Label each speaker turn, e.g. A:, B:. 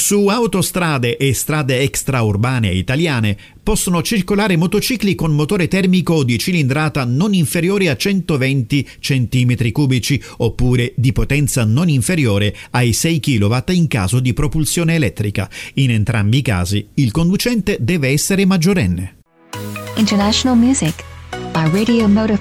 A: Su autostrade e strade extraurbane italiane possono circolare motocicli con motore termico di cilindrata non inferiore a 120 cm3 oppure di potenza non inferiore ai 6 kW in caso di propulsione elettrica. In entrambi i casi il conducente deve essere maggiorenne.
B: International Music by Radio Motive